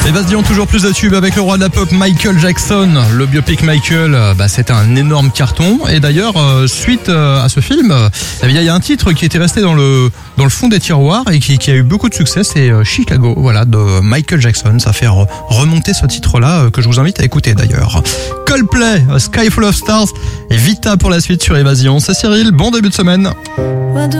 Et Bastien, toujours plus de tubes avec le roi de la pop Michael Jackson. Le biopic Michael, c'était un énorme carton. Et d'ailleurs, suite à ce film, il y a un titre qui était resté dans le fond des tiroirs et qui a eu beaucoup de succès. C'est Chicago, voilà, de Michael Jackson. Ça fait remonter ce titre-là que je vous invite à écouter d'ailleurs. Coldplay, Sky Full of Stars et Vita pour la suite sur Évasion. C'est Cyril, bon début de semaine.